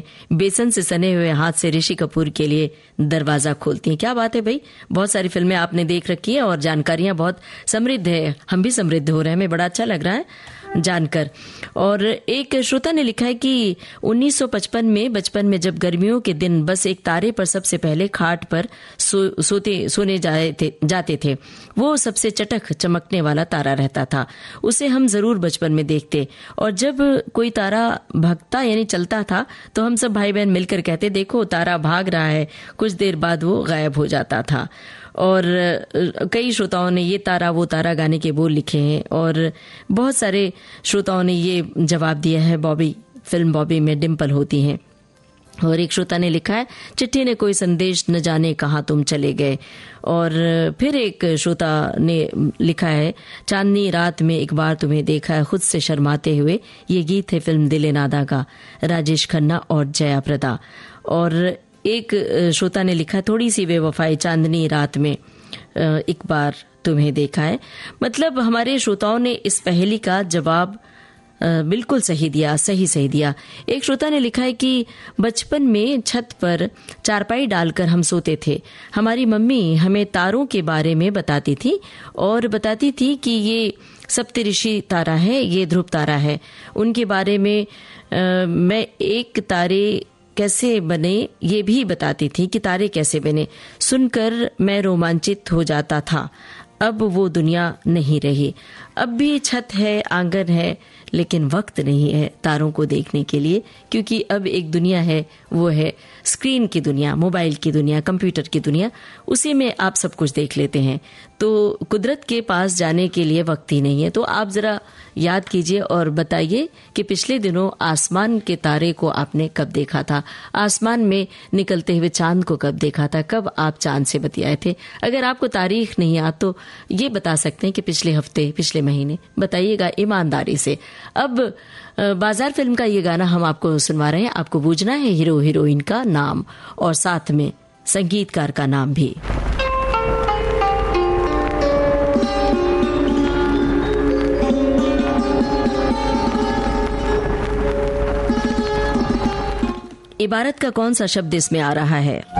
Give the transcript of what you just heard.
बेसन से सने हुए हाथ से ऋषि कपूर के लिए दरवाजा खोलती हैं। क्या बात है भाई, बहुत सारी फिल्में आपने देख रखी है और जानकारियां बहुत समृद्ध है। हम भी समृद्ध हो रहे हैं, हमें बड़ा अच्छा लग रहा है जानकर। और एक श्रोता ने लिखा है कि 1955 में बचपन में जब गर्मियों के दिन बस एक तारे पर सबसे पहले खाट पर सोने जाते थे, वो सबसे चटक चमकने वाला तारा रहता था। उसे हम जरूर बचपन में देखते, और जब कोई तारा भागता यानी चलता था तो हम सब भाई बहन मिलकर कहते, देखो तारा भाग रहा है। कुछ देर बाद वो गायब हो जाता था। और कई श्रोताओं ने ये तारा वो तारा गाने के बोल लिखे हैं, और बहुत सारे श्रोताओं ने ये जवाब दिया है, फिल्म बॉबी में डिम्पल होती हैं। और एक श्रोता ने लिखा है, चिट्ठी ने कोई संदेश न जाने कहाँ तुम चले गए। और फिर एक श्रोता ने लिखा है, चांदनी रात में एक बार तुम्हें देखा है खुद से शर्माते हुए। ये गीत है फिल्म दिल नादा का, राजेश खन्ना और जया प्रदा। और एक श्रोता ने लिखा, थोड़ी सी बेवफाई चांदनी रात में एक बार तुम्हें देखा है। मतलब हमारे श्रोताओं ने इस पहेली का जवाब बिल्कुल सही दिया। एक श्रोता ने लिखा है कि बचपन में छत पर चारपाई डालकर हम सोते थे। हमारी मम्मी हमें तारों के बारे में बताती थी, और बताती थी कि ये सप्तऋषि तारा है, ये ध्रुव तारा है। उनके बारे में मैं एक तारे कैसे बने ये भी बताती थी कि तारे कैसे बने। सुनकर मैं रोमांचित हो जाता था। अब वो दुनिया नहीं रही। अब भी छत है, आंगन है, लेकिन वक्त नहीं है तारों को देखने के लिए, क्योंकि अब एक दुनिया है, वो है स्क्रीन की दुनिया, मोबाइल की दुनिया, कंप्यूटर की दुनिया। उसी में आप सब कुछ देख लेते हैं, तो कुदरत के पास जाने के लिए वक्त ही नहीं है। तो आप जरा याद कीजिए और बताइए कि पिछले दिनों आसमान के तारे को आपने कब देखा था, आसमान में निकलते हुए चांद को कब देखा था, कब आप चांद से बतियाए थे। अगर आपको तारीख नहीं याद तो ये बता सकते हैं कि पिछले हफ्ते, पिछले महीने, बताइएगा ईमानदारी से। अब बाजार फिल्म का ये गाना हम आपको सुनवा रहे हैं। आपको बूझना है हीरो हीरोइन का नाम और साथ में संगीतकार का नाम भी। इबारत का कौन सा शब्द इसमें आ रहा है?